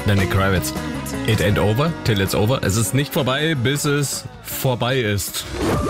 Lenny Kravitz. It ain't over till it's over. Es ist nicht vorbei, bis es vorbei ist.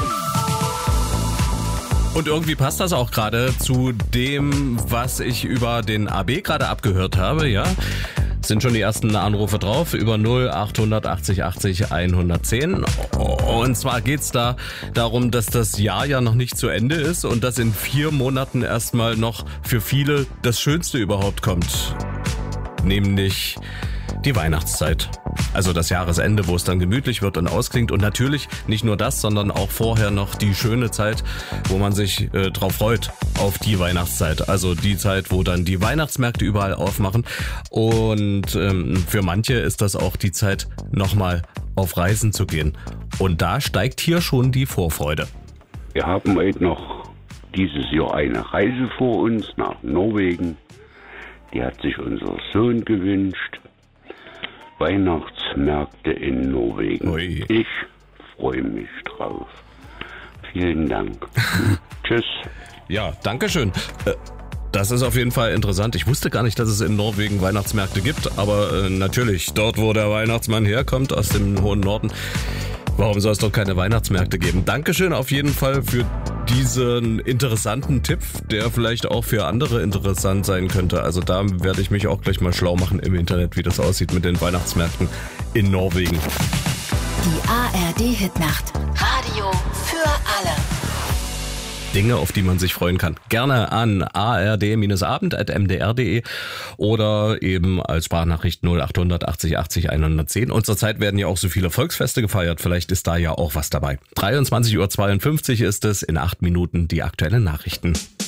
Und irgendwie passt das auch gerade zu dem, was ich über den AB gerade abgehört habe, ja. Sind schon die ersten Anrufe drauf über 0800 80 80 110. Und zwar geht's da darum, dass das Jahr ja noch nicht zu Ende ist und dass in 4 Monaten erstmal noch für viele das Schönste überhaupt kommt. Nämlich die Weihnachtszeit. Also das Jahresende, wo es dann gemütlich wird und ausklingt. Und natürlich nicht nur das, sondern auch vorher noch die schöne Zeit, wo man sich drauf freut, auf die Weihnachtszeit. Also die Zeit, wo dann die Weihnachtsmärkte überall aufmachen. Und für manche ist das auch die Zeit, nochmal auf Reisen zu gehen. Und da steigt hier schon die Vorfreude. Wir haben heute noch dieses Jahr eine Reise vor uns nach Norwegen. Die hat sich unser Sohn gewünscht. Weihnachtsmärkte in Norwegen. Ui. Ich freue mich drauf. Vielen Dank. Tschüss. Ja, dankeschön. Das ist auf jeden Fall interessant. Ich wusste gar nicht, dass es in Norwegen Weihnachtsmärkte gibt, aber natürlich, dort wo der Weihnachtsmann herkommt, aus dem hohen Norden, warum soll es doch keine Weihnachtsmärkte geben? Dankeschön auf jeden Fall für diesen interessanten Tipp, der vielleicht auch für andere interessant sein könnte. Also da werde ich mich auch gleich mal schlau machen im Internet, wie das aussieht mit den Weihnachtsmärkten in Norwegen. Die ARD-Hitnacht. Radio für alle. Dinge, auf die man sich freuen kann. Gerne an ard-abend@mdr.de oder eben als Sprachnachricht 0800 80 80 110. Und zurzeit werden ja auch so viele Volksfeste gefeiert. Vielleicht ist da ja auch was dabei. 23:52 Uhr ist es, in 8 Minuten die aktuellen Nachrichten.